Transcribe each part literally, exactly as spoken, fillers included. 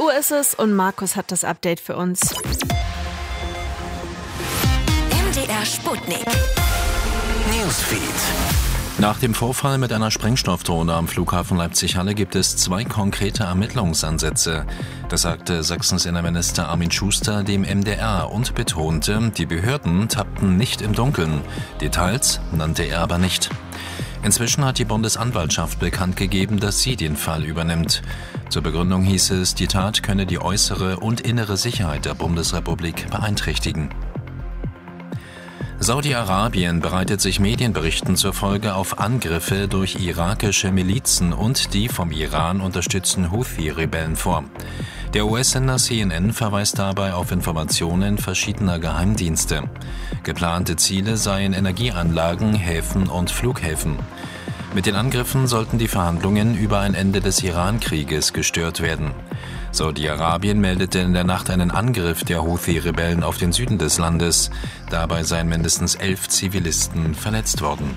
Uhr ist es und Markus hat das Update für uns. M D R Sputnik. Newsfeed. Nach dem Vorfall mit einer Sprengstoffdrohne am Flughafen Leipzig-Halle gibt es zwei konkrete Ermittlungsansätze. Das sagte Sachsens Innenminister Armin Schuster dem M D R und betonte, die Behörden tappten nicht im Dunkeln. Details nannte er aber nicht. Inzwischen hat die Bundesanwaltschaft bekannt gegeben, dass sie den Fall übernimmt. Zur Begründung hieß es, die Tat könne die äußere und innere Sicherheit der Bundesrepublik beeinträchtigen. Saudi-Arabien bereitet sich Medienberichten zufolge auf Angriffe durch irakische Milizen und die vom Iran unterstützten Houthi-Rebellen vor. Der U S-Sender C N N verweist dabei auf Informationen verschiedener Geheimdienste. Geplante Ziele seien Energieanlagen, Häfen und Flughäfen. Mit den Angriffen sollten die Verhandlungen über ein Ende des Iran-Krieges gestört werden. Saudi-Arabien meldete in der Nacht einen Angriff der Houthi-Rebellen auf den Süden des Landes. Dabei seien mindestens elf Zivilisten verletzt worden.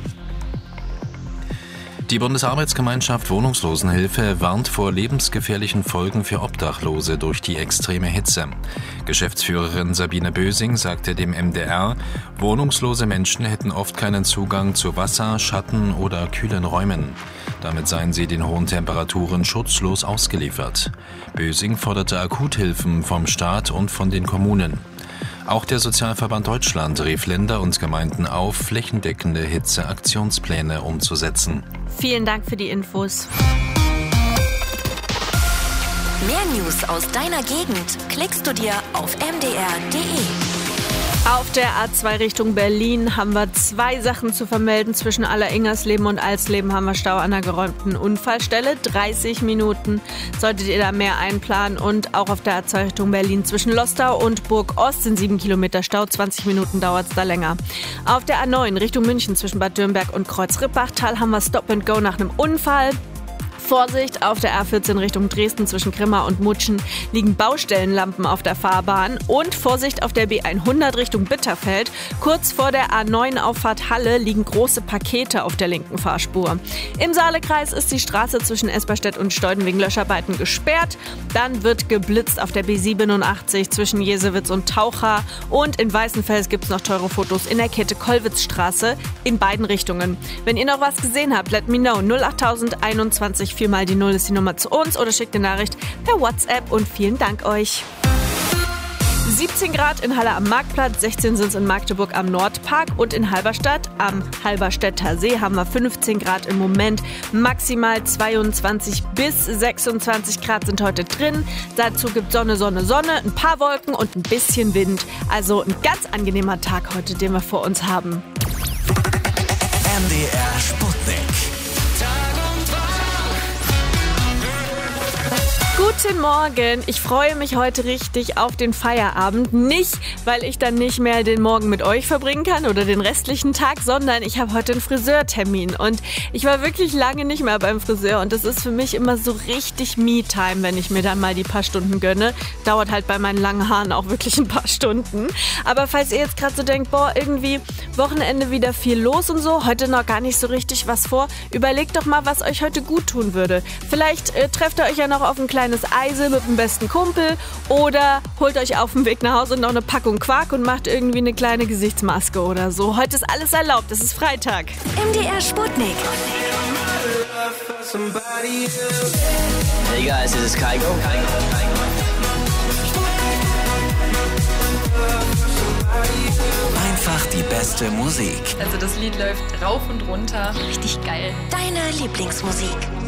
Die Bundesarbeitsgemeinschaft Wohnungslosenhilfe warnt vor lebensgefährlichen Folgen für Obdachlose durch die extreme Hitze. Geschäftsführerin Sabine Bösing sagte dem M D R, wohnungslose Menschen hätten oft keinen Zugang zu Wasser, Schatten oder kühlen Räumen. Damit seien sie den hohen Temperaturen schutzlos ausgeliefert. Bösing forderte Akuthilfen vom Staat und von den Kommunen. Auch der Sozialverband Deutschland rief Länder und Gemeinden auf, flächendeckende Hitzeaktionspläne umzusetzen. Vielen Dank für die Infos. Mehr News aus deiner Gegend klickst du dir auf m d r punkt d e. Auf der A zwei Richtung Berlin haben wir zwei Sachen zu vermelden. Zwischen Aller-Ingersleben und Alsleben haben wir Stau an einer geräumten Unfallstelle. dreißig Minuten solltet ihr da mehr einplanen. Und auch auf der A zwei Richtung Berlin zwischen Lostau und Burg-Ost sind sieben Kilometer Stau. zwanzig Minuten dauert es da länger. Auf der A neun Richtung München zwischen Bad Dürnberg und Kreuz-Rippachtal haben wir Stop and Go nach einem Unfall. Vorsicht, auf der A vierzehn Richtung Dresden zwischen Grimma und Mutschen liegen Baustellenlampen auf der Fahrbahn. Und Vorsicht, auf der B hundert Richtung Bitterfeld. Kurz vor der A neun Auffahrt Halle liegen große Pakete auf der linken Fahrspur. Im Saalekreis ist die Straße zwischen Esperstedt und Steuden wegen Löscharbeiten gesperrt. Dann wird geblitzt auf der B siebenundachtzig zwischen Jesewitz und Taucha. Und in Weißenfels gibt es noch teure Fotos in der Kette Kollwitzstraße in beiden Richtungen. Wenn ihr noch was gesehen habt, let me know. null acht tausend einundzwanzig viermal die Null ist die Nummer zu uns oder schickt eine Nachricht per WhatsApp und vielen Dank euch. siebzehn Grad in Halle am Marktplatz, sechzehn sind es in Magdeburg am Nordpark und in Halberstadt am Halberstädter See haben wir fünfzehn Grad im Moment. Maximal zweiundzwanzig bis sechsundzwanzig Grad sind heute drin. Dazu gibt Sonne, Sonne, Sonne, ein paar Wolken und ein bisschen Wind. Also ein ganz angenehmer Tag heute, den wir vor uns haben. M D R Sputnik. Guten Morgen, ich freue mich heute richtig auf den Feierabend. Nicht, weil ich dann nicht mehr den Morgen mit euch verbringen kann oder den restlichen Tag, sondern ich habe heute einen Friseurtermin. Und ich war wirklich lange nicht mehr beim Friseur und das ist für mich immer so richtig Me-Time, wenn ich mir dann mal die paar Stunden gönne. Dauert halt bei meinen langen Haaren auch wirklich ein paar Stunden. Aber falls ihr jetzt gerade so denkt, boah, irgendwie Wochenende wieder viel los und so, heute noch gar nicht so richtig was vor, überlegt doch mal, was euch heute gut tun würde. Vielleicht äh, trefft ihr euch ja noch auf ein kleines Eisel mit dem besten Kumpel oder holt euch auf dem Weg nach Hause noch eine Packung Quark und macht irgendwie eine kleine Gesichtsmaske oder so. Heute ist alles erlaubt, es ist Freitag. M D R Sputnik. Hey guys, this is Kygo. Einfach die beste Musik. Also das Lied läuft rauf und runter. Richtig geil. Deine Lieblingsmusik.